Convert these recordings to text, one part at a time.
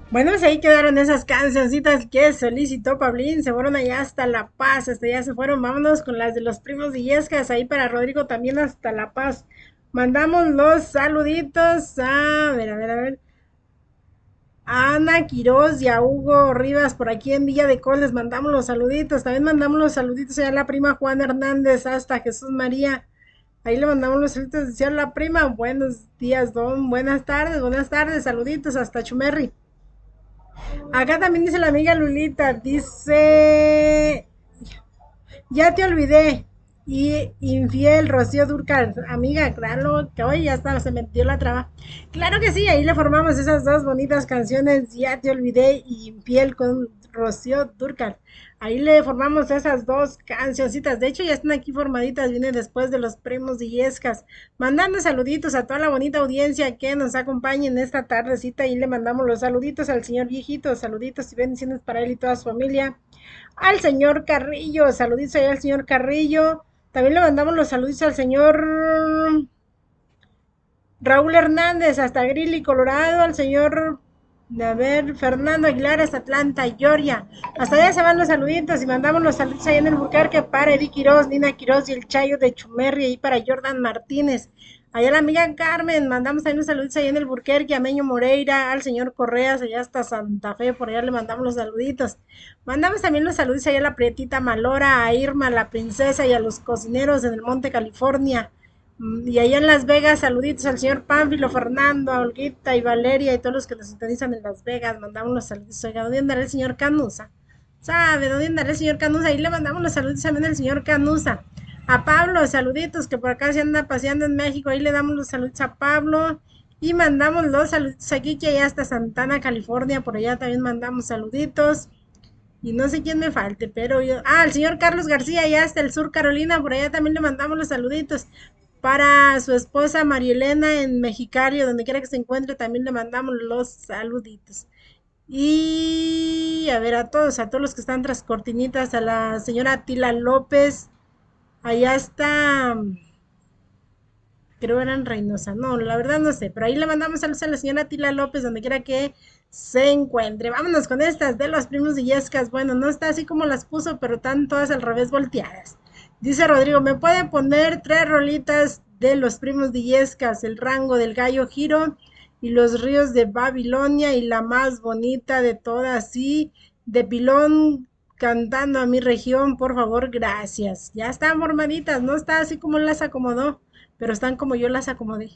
Bueno, pues ahí quedaron esas cancioncitas que solicitó Pablín. Se fueron allá hasta La Paz, hasta allá se fueron. Vámonos con las de los primos Illescas. Ahí para Rodrigo también hasta La Paz. Mandamos los saluditos a ver. A Ana Quiroz y a Hugo Rivas por aquí en Villa de Col. Les mandamos los saluditos. También mandamos los saluditos allá a la prima Juana Hernández hasta Jesús María. Ahí le mandamos los saluditos. Decía la prima, buenos días, don. Buenas tardes. Saluditos hasta Chumerri. Acá también dice la amiga Lulita, dice, ya te olvidé. Y infiel, Rocío Durcal, amiga, claro, que hoy ya está, se metió la traba. Claro que sí, ahí le formamos esas dos bonitas canciones, Ya te olvidé y Infiel con Rocío Durcal. Ahí le formamos esas dos cancioncitas. De hecho, ya están aquí formaditas, viene después de los primos y Yescas. Mandando saluditos a toda la bonita audiencia que nos acompaña en esta tardecita. Y le mandamos los saluditos al señor viejito, saluditos y bendiciones para él y toda su familia. Al señor Carrillo, saluditos ahí al señor Carrillo. También le mandamos los saluditos al señor Raúl Hernández hasta Greeley, Colorado, al señor, a ver, Fernando Aguilar hasta Atlanta, Georgia. Hasta allá se van los saluditos y mandamos los saluditos allá en el Burquerque para Eddie Quiroz, Nina Quiroz y el Chayo de Chumerri, ahí para Jordan Martínez. Allá la amiga Carmen, mandamos también los saluditos allá en el Burquerque, a Meño Moreira, al señor Correas, allá hasta Santa Fe, por allá le mandamos los saluditos. Mandamos también los saluditos allá a la Prietita Malora, a Irma, la princesa y a los cocineros en el Monte California. Y allá en Las Vegas, saluditos al señor Pánfilo, Fernando, a Olguita y Valeria y todos los que nos sintonizan en Las Vegas. Mandamos los saluditos. Oiga, ¿dónde andará el señor Canusa? ¿Sabe dónde andará el señor Canusa? Ahí le mandamos los saluditos también al señor Canusa. A Pablo, saluditos, que por acá se anda paseando en México. Ahí le damos los saluditos a Pablo. Y mandamos los saluditos aquí, que allá hasta Santana, California. Por allá también mandamos saluditos. Y no sé quién me falte, pero yo. Ah, el señor Carlos García, allá hasta el sur Carolina, por allá también le mandamos los saluditos. Para su esposa María Elena en Mexicali, donde quiera que se encuentre, también le mandamos los saluditos. Y a ver, a todos los que están tras cortinitas, a la señora Tila López, allá está, creo eran Reynosa, no, la verdad no sé, pero ahí le mandamos saludos a la señora Tila López, donde quiera que se encuentre. Vámonos con estas de los primos de Yescas. Bueno, no está así como las puso, pero están todas al revés volteadas. Dice Rodrigo, ¿me puede poner tres rolitas de los primos de Yescas? El rango del gallo giro y los ríos de Babilonia y la más bonita de todas, sí, de pilón cantando a mi región, por favor, gracias. Ya están formaditas, no está así como las acomodó, pero están como yo las acomodé.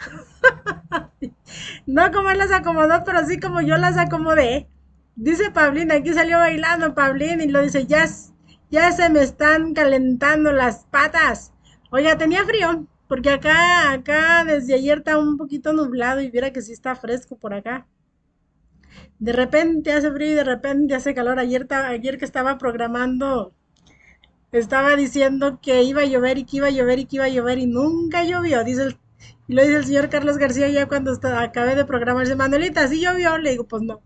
No como él las acomodó, pero sí como yo las acomodé. Dice Pablín, aquí salió bailando Pablín y lo dice, ya se me están calentando las patas. Oiga, tenía frío, porque acá desde ayer está un poquito nublado y viera que sí está fresco por acá. De repente hace frío y de repente hace calor. Ayer que estaba programando, estaba diciendo que iba a llover y que iba a llover y que iba a llover y nunca llovió. Y lo dice el señor Carlos García ya cuando acabé de programar. Dice, Manuelita, ¿sí llovió? Le digo, pues no.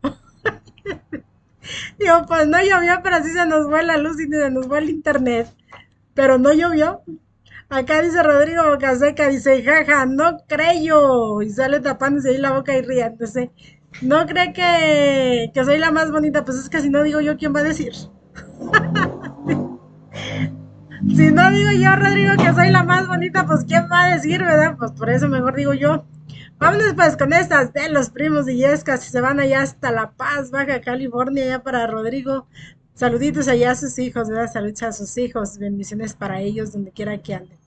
Digo, pues no llovió, pero sí se nos fue la luz y se nos fue el internet. Pero no llovió. Acá dice Rodrigo Bocaseca, dice, jaja, no creo. Y sale tapándose ahí la boca y riéndose. No cree que soy la más bonita. Pues es que si no digo yo, ¿quién va a decir? Si no digo yo, Rodrigo, que soy la más bonita, pues ¿quién va a decir, verdad? Pues por eso mejor digo yo. Vámonos pues con estas de los primos de Yescas y se van allá hasta La Paz, Baja California, allá para Rodrigo. Saluditos allá a sus hijos, ¿verdad? Saludos a sus hijos, bendiciones para ellos donde quiera que anden.